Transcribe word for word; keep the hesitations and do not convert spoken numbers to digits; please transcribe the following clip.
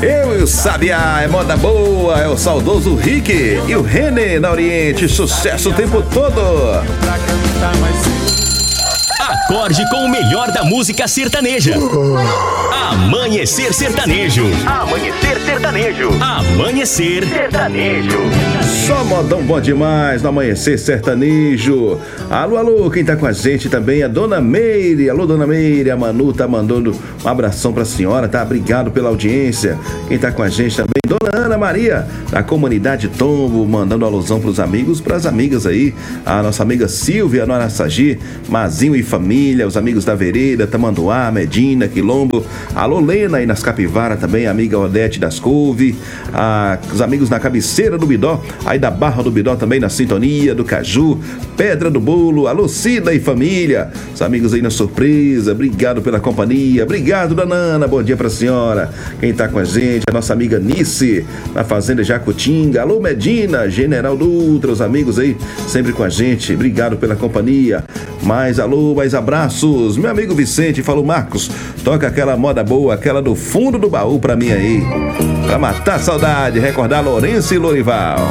Eu e o Sabiá, é moda boa, é o saudoso Rick e o René na Oriente, sucesso o tempo todo. Acorde com o melhor da música sertaneja. Amanhecer Sertanejo. Amanhecer Sertanejo. Amanhecer Sertanejo. Só modão bom demais no Amanhecer Sertanejo. Alô, alô, quem tá com a gente também é a Dona Meire. Alô, Dona Meire, a Manu tá mandando um abração pra senhora, tá? Obrigado pela audiência. Quem tá com a gente também, Dona Ana Maria, da comunidade Tombo, mandando alusão pros amigos, pras amigas aí. A nossa amiga Silvia, Nora Sagi, Mazinho e família, os amigos da Vereda, Tamanduá, Medina, Quilombo. Alô, Lena aí nas Capivara também, amiga Odete das Couve. Ah, os amigos na cabeceira do Bidó, aí da Barra do Bidó também na sintonia, do Caju, Pedra do Bolo. Alô, Cida e família, os amigos aí na Surpresa, obrigado pela companhia. Obrigado, Dona Ana, bom dia pra senhora. Quem tá com a gente, a nossa amiga Nice, na Fazenda Jacutinga. Alô, Medina, General Dutra, os amigos aí sempre com a gente, obrigado pela companhia. Mais alô, mais abraços. Meu amigo Vicente falou: Marcos, toca aquela moda boa, aquela do fundo do baú pra mim aí, pra matar a saudade, recordar Lourenço e Lorival.